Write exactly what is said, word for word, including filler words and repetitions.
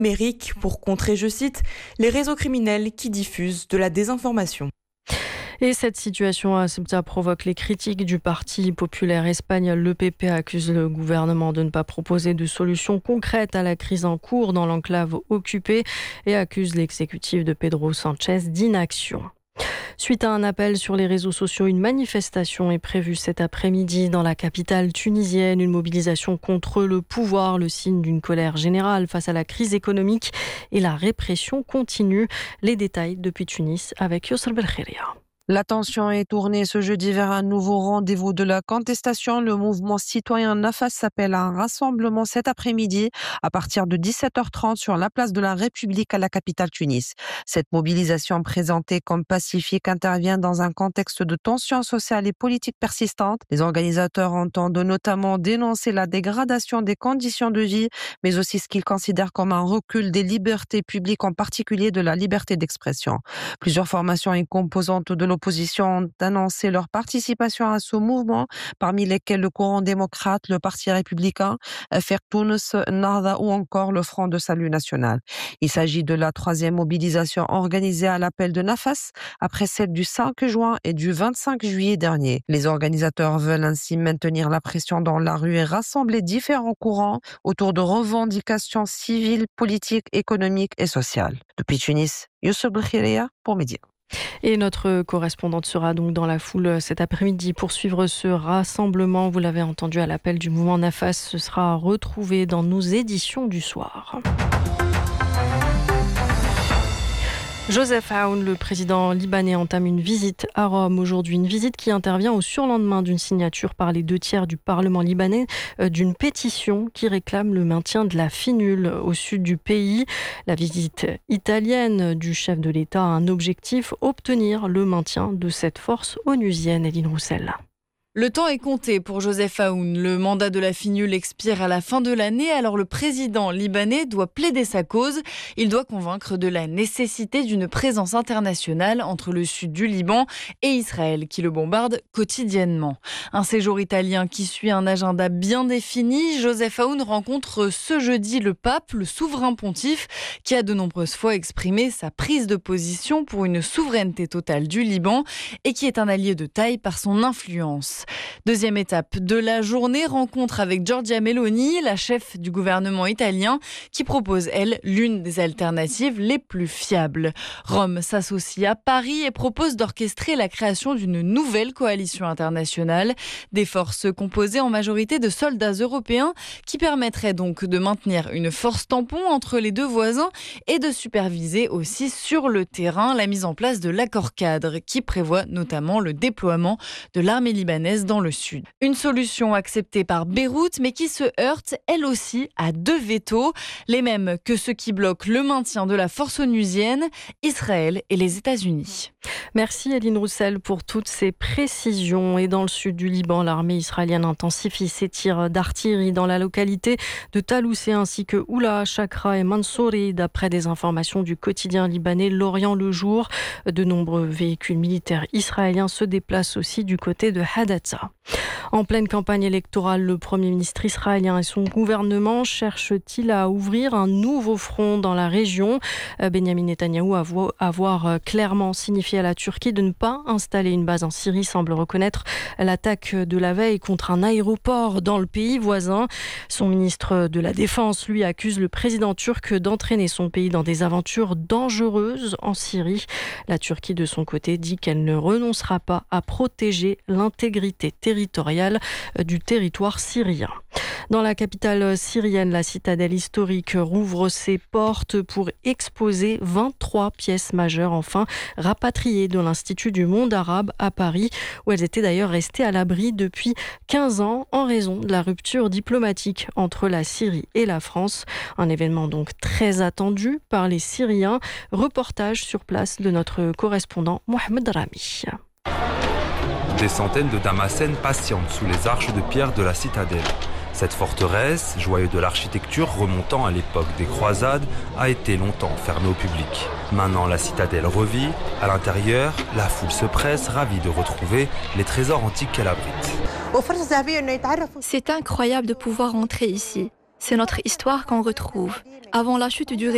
numérique pour contrer, je cite, les réseaux criminels qui diffusent de la désinformation. Et cette situation ça provoque les critiques du Parti populaire espagnol. Le P P accuse le gouvernement de ne pas proposer de solution concrète à la crise en cours dans l'enclave occupée et accuse l'exécutif de Pedro Sánchez d'inaction. Suite à un appel sur les réseaux sociaux, une manifestation est prévue cet après-midi dans la capitale tunisienne. Une mobilisation contre le pouvoir, le signe d'une colère générale face à la crise économique et la répression continue. Les détails depuis Tunis avec Yousr Belkhiria. L'attention est tournée ce jeudi vers un nouveau rendez-vous de la contestation. Le mouvement citoyen Nafas s'appelle à un rassemblement cet après-midi à partir de dix-sept heures trente sur la place de la République à la capitale Tunis. Cette mobilisation présentée comme pacifique intervient dans un contexte de tensions sociales et politiques persistantes. Les organisateurs entendent notamment dénoncer la dégradation des conditions de vie, mais aussi ce qu'ils considèrent comme un recul des libertés publiques, en particulier de la liberté d'expression. Plusieurs formations et composantes de l'opposition ont annoncé leur participation à ce mouvement, parmi lesquels le courant démocrate, le Parti républicain, Faire Tounes, Nahda ou encore le Front de salut national. Il s'agit de la troisième mobilisation organisée à l'appel de Nafas, après celle du cinq juin et du vingt-cinq juillet dernier. Les organisateurs veulent ainsi maintenir la pression dans la rue et rassembler différents courants autour de revendications civiles, politiques, économiques et sociales. Depuis Tunis, Yousr Belkhiria pour Média. Et notre correspondante sera donc dans la foule cet après-midi pour suivre ce rassemblement. Vous l'avez entendu à l'appel du mouvement Nafas, ce sera retrouvé dans nos éditions du soir. Joseph Aoun, le président libanais, entame une visite à Rome aujourd'hui. Une visite qui intervient au surlendemain d'une signature par les deux tiers du Parlement libanais euh, d'une pétition qui réclame le maintien de la finule au sud du pays. La visite italienne du chef de l'État a un objectif, obtenir le maintien de cette force onusienne. Eline Roussel. Le temps est compté pour Joseph Aoun. Le mandat de la finule expire à la fin de l'année, alors le président libanais doit plaider sa cause. Il doit convaincre de la nécessité d'une présence internationale entre le sud du Liban et Israël, qui le bombarde quotidiennement. Un séjour italien qui suit un agenda bien défini. Joseph Aoun rencontre ce jeudi le pape, le souverain pontife, qui a de nombreuses fois exprimé sa prise de position pour une souveraineté totale du Liban et qui est un allié de taille par son influence. Deuxième étape de la journée, rencontre avec Giorgia Meloni, la chef du gouvernement italien, qui propose, elle, l'une des alternatives les plus fiables. Rome s'associe à Paris et propose d'orchestrer la création d'une nouvelle coalition internationale, des forces composées en majorité de soldats européens, qui permettraient donc de maintenir une force tampon entre les deux voisins et de superviser aussi sur le terrain la mise en place de l'accord cadre, qui prévoit notamment le déploiement de l'armée libanaise dans le sud. Une solution acceptée par Beyrouth, mais qui se heurte, elle aussi, à deux vétos, les mêmes que ceux qui bloquent le maintien de la force onusienne, Israël et les États-Unis. Merci Eline Roussel pour toutes ces précisions. Et dans le sud du Liban, l'armée israélienne intensifie ses tirs d'artillerie dans la localité de Talousé ainsi que Oula, Chakra et Mansouri. D'après des informations du quotidien libanais L'Orient le Jour, de nombreux véhicules militaires israéliens se déplacent aussi du côté de Hadatsa. En pleine campagne électorale, le Premier ministre israélien et son gouvernement cherchent-ils à ouvrir un nouveau front dans la région ? Benjamin Netanyahou avoue avoir clairement signifié à la Turquie de ne pas installer une base en Syrie, semble reconnaître l'attaque de la veille contre un aéroport dans le pays voisin. Son ministre de la Défense, lui, accuse le président turc d'entraîner son pays dans des aventures dangereuses en Syrie. La Turquie, de son côté, dit qu'elle ne renoncera pas à protéger l'intégrité territoriale du territoire syrien. Dans la capitale syrienne, la citadelle historique rouvre ses portes pour exposer vingt-trois pièces majeures, enfin rapatriées de l'Institut du monde arabe à Paris, où elles étaient d'ailleurs restées à l'abri depuis quinze ans en raison de la rupture diplomatique entre la Syrie et la France. Un événement donc très attendu par les Syriens. Reportage sur place de notre correspondant Mohamed Rami. Des centaines de Damascènes patientent sous les arches de pierre de la citadelle. Cette forteresse, joyau de l'architecture remontant à l'époque des croisades, a été longtemps fermée au public. Maintenant, la citadelle revit. À l'intérieur, la foule se presse, ravie de retrouver les trésors antiques qu'elle abrite. C'est incroyable de pouvoir entrer ici. C'est notre histoire qu'on retrouve. Avant la chute du